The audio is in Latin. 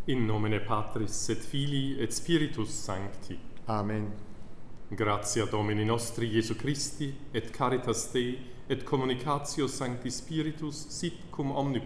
In nomine Patris et Filii et Spiritus Sancti. Amen. Gratia Domini nostri Iesu Christi, et caritas Dei, et communicatio Sancti Spiritus, sit cum omnipotens